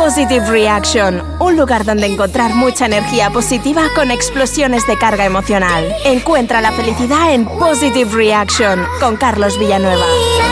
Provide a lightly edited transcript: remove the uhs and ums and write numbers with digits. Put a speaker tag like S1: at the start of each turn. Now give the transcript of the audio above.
S1: Positive Reaction, un lugar donde encontrar mucha energía positiva con explosiones de carga emocional. Encuentra la felicidad en Positive Reaction con Carlos Villanueva.